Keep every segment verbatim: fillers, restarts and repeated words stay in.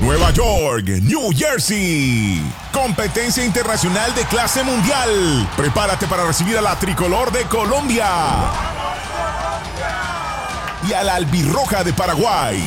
Nueva York, New Jersey. Competencia internacional de clase mundial. Prepárate para recibir a la tricolor de Colombia y a la albirroja de Paraguay.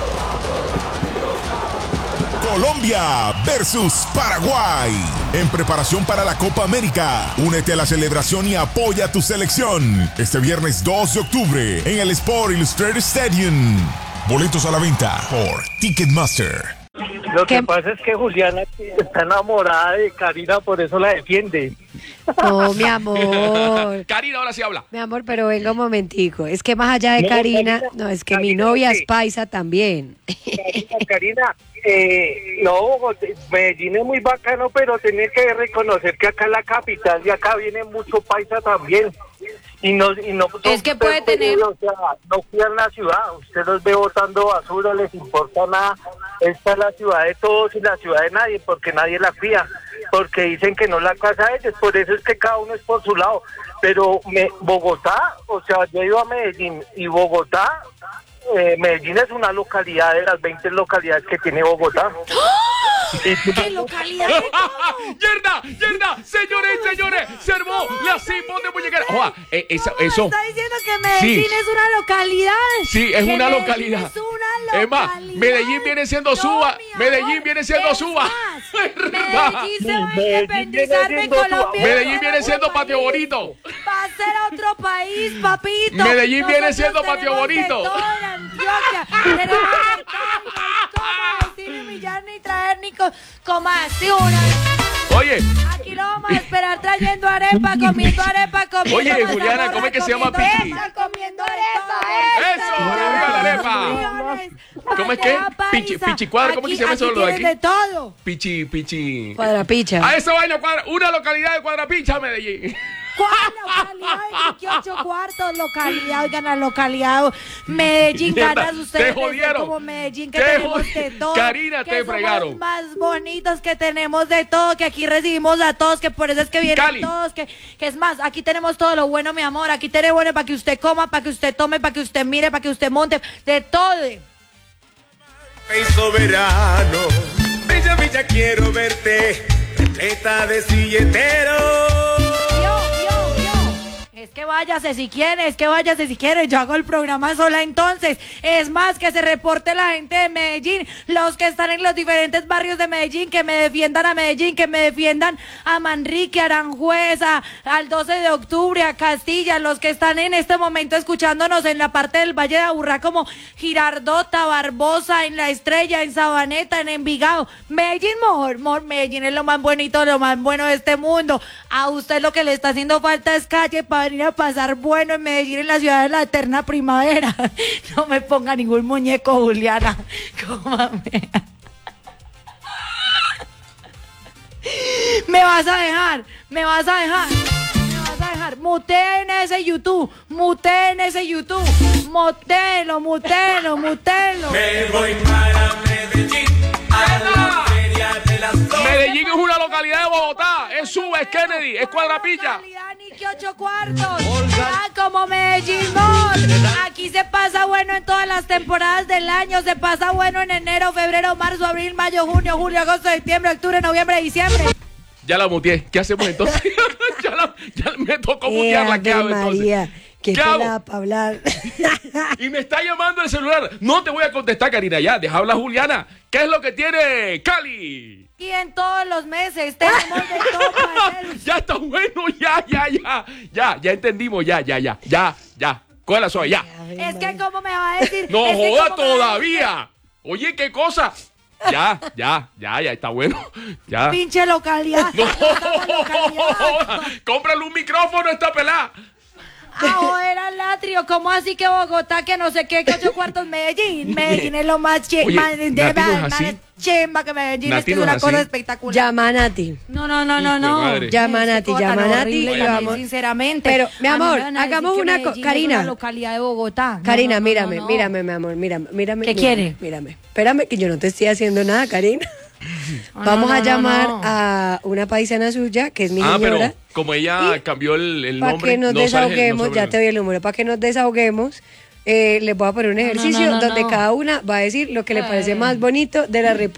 Colombia versus Paraguay. En preparación para la Copa América. Únete a la celebración y apoya a tu selección. Este viernes dos de octubre en el Sport Illustrated Stadium. Boletos a la venta por Ticketmaster. Lo que ¿Qué? pasa es que Juliana está enamorada de Karina, por eso la defiende. No, mi amor. Karina, ahora sí habla. Mi amor, pero venga un momentico. Es que más allá de No, Karina, Karina, no, es que mi Karina, novia sí. es paisa también. Karina, Karina, eh, no, Medellín es muy bacano, pero tiene que reconocer que acá en la capital y acá viene mucho paisa también. Y no, y no Es que puede tener- O sea, no cuidan la ciudad. Usted los ve botando basura, les importa nada. Esta es la ciudad de todos y la ciudad de nadie, porque nadie la cuida. Porque dicen que no es la casa de ellos, por eso es que cada uno es por su lado. Pero me, Bogotá, o sea, yo he ido a Medellín y Bogotá, eh, Medellín es una localidad de las veinte localidades que tiene Bogotá. Y- ¡Qué localidad! ¡Yerda! ¡Yerda! Señores y señores, se armó la Simón de Muñequera. Oa, eh, eso, eso. Está diciendo que Medellín Sí. es una localidad. Sí, es Que una Medellín localidad. Es una Es más, localidad. Medellín viene siendo No, Suba. mi amor, Medellín viene siendo es Suba. más, Es verdad. Medellín se va a Medellín independizar viene de siendo Suba. Colombia. Medellín viene Otro siendo país. Patio Bonito. Va a ser otro país, papito. Medellín viene Nosotros siendo Patio tenemos de Bonito. todo en Antioquia. Tenemos de todo, no hay cómo decir ni millar ni traer ni co- comaciones. Oye, Aquí lo vamos a esperar trayendo arepa, comiendo arepa, comiendo Oye, mazamorra, Juliana, ¿cómo es que se llama comiendo Pichi? arepa, comiendo arepa, Eso, arriba la arepa. ¿Cómo es que? Pichi- Pichi cuadra, ¿cómo es que se llama eso lo de aquí? de todo. Pichi, Pichi. Cuadrapicha. A esa vaina cuadra, una localidad de Cuadrapicha, Medellín. ¿Cuál localidad? veintiocho cuartos, localidad, oigan, la localidad. Medellín, Mierda, ganas te ustedes de ser jodieron. como Medellín, que Te tenemos jodieron. de todo. Karina, que te somos fregaron. más bonitos, que tenemos de todo, que aquí recibimos a todos, que por eso es que vienen Cali. todos, que, que es más, aquí tenemos todo lo bueno, mi amor. Aquí tenemos bueno para que usted coma, para que usted tome, para que usted mire, para que usted monte, de todo. Rey soberano, bella, bella, quiero verte, repleta de silleteros. Yo, yo, yo. Es que váyase si quiere, es que váyase si quiere. Yo hago el programa sola entonces. Es más, que se reporte la gente de Medellín, los que están en los diferentes barrios de Medellín, que me defiendan a Medellín, que me defiendan a Manrique, a Aranjuez, a- al doce de octubre, a Castilla, los que están en este momento escuchándonos en la parte del Valle de Aburrá como Girardota, Barbosa, en La Estrella, en Sabaneta, en Envigado. Medellín, mejor, mejor, Medellín es lo más bonito, lo más bueno de este mundo. A usted lo que le está haciendo falta es calle para venir a pasar bueno en Medellín, en la ciudad de la eterna primavera. No me ponga ningún muñeco, Juliana. Cómame. Me vas a dejar, me vas a dejar, me vas a dejar. Muteen ese YouTube, muteen ese YouTube, mutelo, mutelo, mutelo. Me voy para Medellín, a la feria de las flores. Medellín es una localidad de Bogotá. Es Suba, es Kennedy, es Cuadrapilla. Localidad ni que ocho cuartos. Ah, como Medellín Mall. Aquí se pasa bueno en todas las temporadas del año. Se pasa bueno en enero, febrero, marzo, abril, mayo, junio, julio, agosto, septiembre, octubre, noviembre, diciembre. Ya la muteé. ¿Qué hacemos entonces? ya, la- ya me tocó mutearla. ¿Qué hago entonces? qué ¿Qué hago? pelada para hablar. Y me está llamando el celular. No te voy a contestar, Karina, ya. Deja hablar, Juliana. ¿Qué es lo que tiene Cali? Y en todos los meses tenemos de todo para hacer. Ya está bueno, ya, ya, ya. Ya, ya entendimos, ya, ya, ya. Ya, ya. Cógela suave, ya. Es que cómo me va a decir. No Es que joda cómo me va a decir, todavía. Oye, ¿qué cosa? Ya, ya, ya, ya, está bueno. Ya. pinche localidad. No, Esta localidad. cómprale un micrófono a esta pelada. Ah, era el atrio. ¿Cómo así que Bogotá, que no sé qué, que ocho cuartos Medellín? Medellín es lo más Oye, chimba, de Nati no es más así. chimba que Medellín, es Nati que es no es una así. cosa espectacular. Llama a Nati. No, no, no, no, Hijo de no. madre. Llama a Ese Nati, cosa llama a tan Nati horrible, y y a mí, vamos. sinceramente. Pero, mi a mí me amor, van a decir hagamos que una co- Medellín es Karina. una localidad de Bogotá. No, Karina, no, no, mírame, no, no. mírame, mi amor, mírame, mírame. ¿Qué mírame, quiere? Mírame. Espérame, que yo no te estoy haciendo nada, Karina. No, Vamos no, a no, llamar no. a una paisana suya, que es mi Ah, señora. pero como ella Y cambió el, el Para nombre, que nos no sale el- no desahoguemos, sale ya el- te doy el número, para que nos desahoguemos, eh, les voy a poner un no, ejercicio no, no, donde no. cada una va a decir lo que le parece Ay. más bonito de la República.